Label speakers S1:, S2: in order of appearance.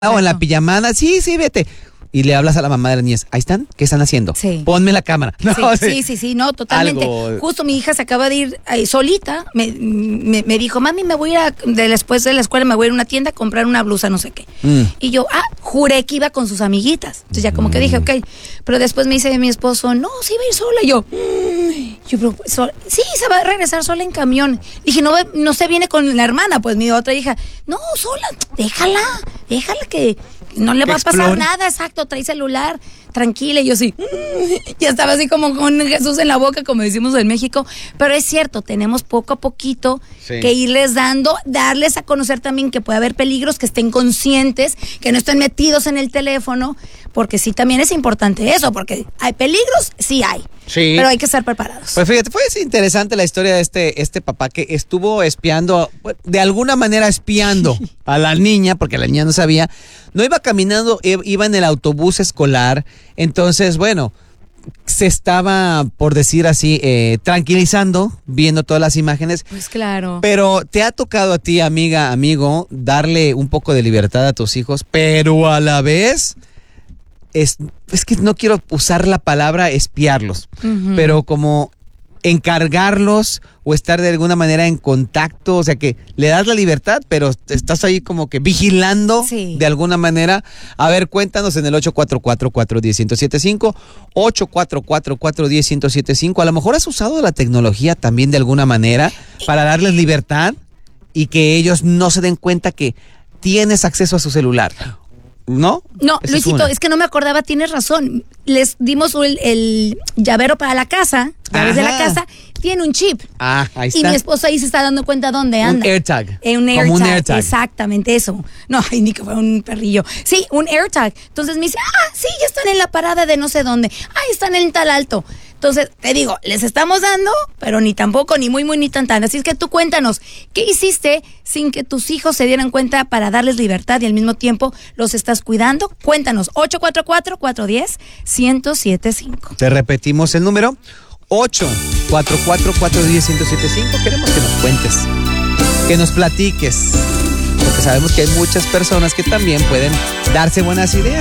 S1: O en la pijamada, sí, vete. Y le hablas a la mamá de las niñas, ¿ahí están? ¿Qué están haciendo?
S2: Sí.
S1: Ponme la cámara. No,
S2: sí, no, totalmente.
S1: Algo.
S2: Justo mi hija se acaba de ir solita, me dijo, mami, me voy a ir después de la escuela, me voy a ir a una tienda a comprar una blusa, no sé qué. Y yo, juré que iba con sus amiguitas. Entonces ya como que dije, ok. Pero después me dice mi esposo, no, sí va a ir sola. Y yo, pero, sí, se va a regresar sola en camión. Dije, no se viene con la hermana, pues mi otra hija, no, sola, déjala que no le va a pasar nada, exacto, trae celular, tranquila. Y yo sí, ya estaba así como con Jesús en la boca, como decimos en México. Pero es cierto, tenemos poco a poquito que irles darles a conocer también que puede haber peligros, que estén conscientes, que no estén metidos en el teléfono, porque sí, también es importante eso, porque hay peligros, sí hay. Sí. Pero hay que estar preparados.
S1: Pues fíjate, fue interesante la historia de este papá que estuvo espiando, de alguna manera espiando a la niña, porque la niña no sabía. No iba caminando, iba en el autobús escolar. Entonces, bueno, se estaba, por decir así, tranquilizando, viendo todas las imágenes.
S2: Pues claro.
S1: Pero te ha tocado a ti, amiga, amigo, darle un poco de libertad a tus hijos, pero a la vez... Es que no quiero usar la palabra espiarlos, pero como encargarlos o estar de alguna manera en contacto, o sea que le das la libertad, pero estás ahí como que vigilando de alguna manera. A ver, cuéntanos en el 844-410-1075, 844-410-1075. A lo mejor has usado la tecnología también de alguna manera para darles libertad y que ellos no se den cuenta que tienes acceso a su celular. ¿No?
S2: No, Luisito, es que no me acordaba, tienes razón. Les dimos el llavero para la casa, llaves de la casa, tiene un chip.
S1: Ahí está.
S2: Y mi esposo ahí se está dando cuenta dónde anda.
S1: Un AirTag.
S2: Un AirTag. Exactamente, eso. No, ni que fuera un perrillo. Sí, un AirTag. Entonces me dice, sí, ya están en la parada de no sé dónde. Están en tal alto. Entonces, te digo, les estamos dando, pero ni tampoco, ni muy, ni tan. Así es que tú cuéntanos, ¿qué hiciste sin que tus hijos se dieran cuenta para darles libertad y al mismo tiempo los estás cuidando? Cuéntanos, 844-410-1075.
S1: Te repetimos el número, 844-410-1075. Queremos que nos cuentes, que nos platiques, porque sabemos que hay muchas personas que también pueden darse buenas ideas.